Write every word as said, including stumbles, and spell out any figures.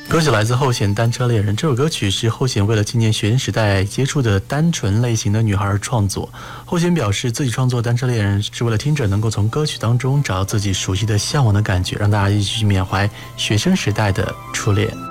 歌曲来自后弦《单车恋人》，这首歌曲是后弦为了纪念学生时代接触的单纯类型的女孩而创作。后弦表示，自己创作《单车恋人》是为了听者能够从歌曲当中找到自己熟悉的向往的感觉，让大家一起去缅怀学生时代的初恋。